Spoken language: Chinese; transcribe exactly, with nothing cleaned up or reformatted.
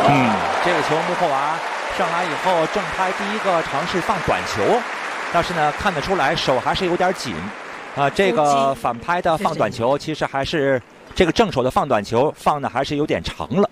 嗯，这个球穆霍娃上来以后正拍第一个尝试放短球，但是呢看得出来手还是有点紧啊、呃。这个反拍的放短球其实还是这个正手的放短球放的还是有点长了。